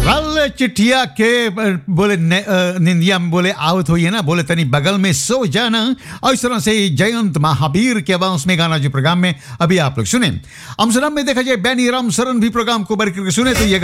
लाल चिट्ठिया के बोले निंदिया में बोले आवत हुई है ना, बोले तनी बगल में सो जाना। और इस तरह से जयंत महावीर के आवाज में गाना जो प्रोग्राम में अभी आप लोग सुने। अमसरम में देखा जाए बैनी राम सरन भी प्रोग्राम को बरकर सुने, तो ये